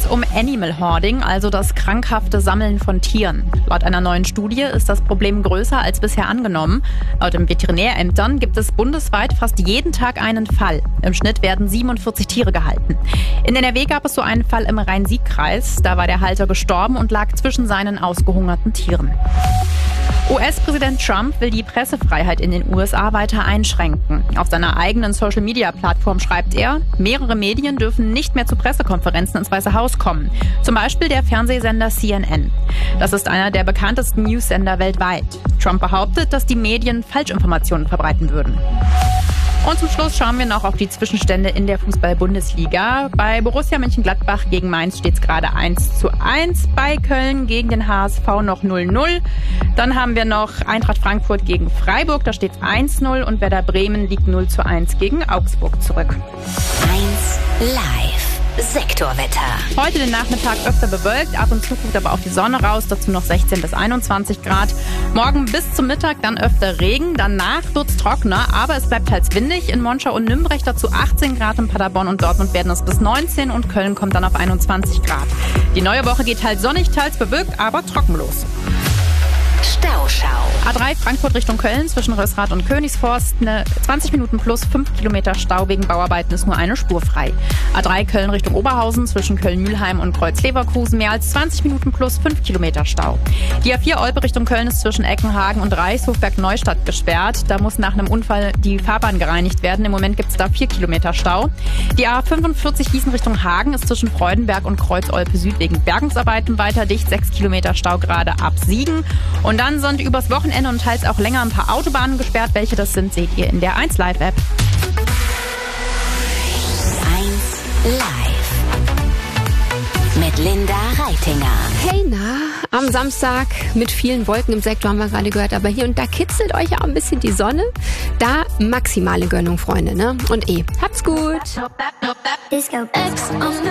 um Animal Hoarding, also das krankhafte Sammeln von Tieren. Laut einer neuen Studie ist das Problem größer als bisher angenommen. Laut den Veterinärämtern gibt es bundesweit fast jeden Tag einen Fall. Im Schnitt werden 47 Tiere gehalten. In NRW gab es so einen Fall im Rhein-Sieg-Kreis. Da war der Halter gestorben und lag zwischen seinen ausgehungerten Tieren. US-Präsident Trump will die Pressefreiheit in den USA weiter einschränken. Auf seiner eigenen Social-Media-Plattform schreibt er, mehrere Medien dürfen nicht mehr zu Pressekonferenzen ins Weiße Haus kommen. Zum Beispiel der Fernsehsender CNN. Das ist einer der bekanntesten News-Sender weltweit. Trump behauptet, dass die Medien Falschinformationen verbreiten würden. Und zum Schluss schauen wir noch auf die Zwischenstände in der Fußball-Bundesliga. Bei Borussia Mönchengladbach gegen Mainz steht es gerade 1:1. Bei Köln gegen den HSV noch 0:0. Dann haben wir noch Eintracht Frankfurt gegen Freiburg, da steht es 1:0. Und Werder Bremen liegt 0:1 gegen Augsburg zurück. 1 Live. Sektorwetter. Heute den Nachmittag öfter bewölkt, ab und zu guckt aber auch die Sonne raus, dazu noch 16 bis 21 Grad. Morgen bis zum Mittag dann öfter Regen, danach wird's trockener, aber es bleibt teils windig. In Monschau und Nürnberg dazu 18 Grad, in Paderborn und Dortmund werden es bis 19 und Köln kommt dann auf 21 Grad. Die neue Woche geht teils sonnig, teils bewölkt, aber trocken los. Stauschau. A3 Frankfurt Richtung Köln zwischen Rösrath und Königsforst. 20 Minuten plus 5 Kilometer Stau wegen Bauarbeiten ist nur eine Spur frei. A3 Köln Richtung Oberhausen zwischen Köln-Mühlheim und Kreuz-Leverkusen mehr als 20 Minuten plus 5 Kilometer Stau. Die A4 Olpe Richtung Köln ist zwischen Eckenhagen und Reichshofberg-Neustadt gesperrt. Da muss nach einem Unfall die Fahrbahn gereinigt werden. Im Moment gibt es da 4 Kilometer Stau. Die A45 Gießen Richtung Hagen ist zwischen Freudenberg und Kreuz-Olpe Süd wegen Bergungsarbeiten weiter dicht. 6 Kilometer Stau gerade ab Siegen. Und dann sind übers Wochenende und teils auch länger ein paar Autobahnen gesperrt. Welche das sind, seht ihr in der 1 Live App. 1 Live. Mit Linda Reitinger. Hey, na, am Samstag mit vielen Wolken im Sektor haben wir gerade gehört, aber hier und da kitzelt euch ja auch ein bisschen die Sonne. Da maximale Gönnung, Freunde, ne? Und habt's gut.